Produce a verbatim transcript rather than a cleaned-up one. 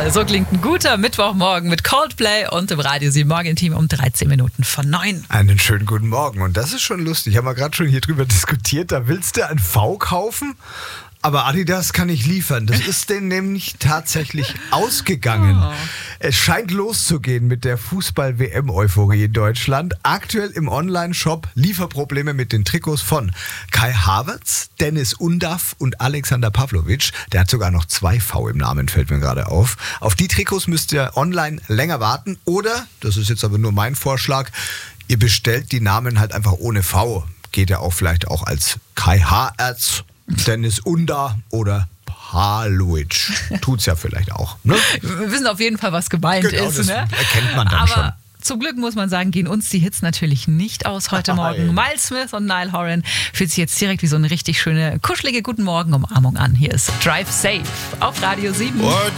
So klingt ein guter Mittwochmorgen mit Coldplay und im Radio sieben Morgen-Team um dreizehn Minuten von neun. Einen schönen guten Morgen. Und das ist schon lustig. Haben wir gerade schon hier drüber diskutiert. Da willst du ein V kaufen, aber Adidas kann nicht liefern. Das ist denen nämlich tatsächlich ausgegangen. Oh. Es scheint loszugehen mit der Fußball-W M-Euphorie in Deutschland. Aktuell im Online-Shop Lieferprobleme mit den Trikots von Kai Havertz, Dennis Undaff und Alexander Pavlovic. Der hat sogar noch zwei V im Namen, fällt mir gerade auf. Auf die Trikots müsst ihr online länger warten. Oder, das ist jetzt aber nur mein Vorschlag, ihr bestellt die Namen halt einfach ohne V. Geht ja auch vielleicht auch als Kai Havertz, Dennis Unda oder Pavlovic. Tut's ja vielleicht auch. Ne? Wir wissen auf jeden Fall, was gemeint genau, ist. Das ne? erkennt man dann Aber schon. Zum Glück muss man sagen, gehen uns die Hits natürlich nicht aus heute Morgen. Miles Smith und Niall Horan fühlt sich jetzt direkt wie so eine richtig schöne, kuschelige Guten Morgen Umarmung an. Hier ist Drive Safe auf Radio sieben. What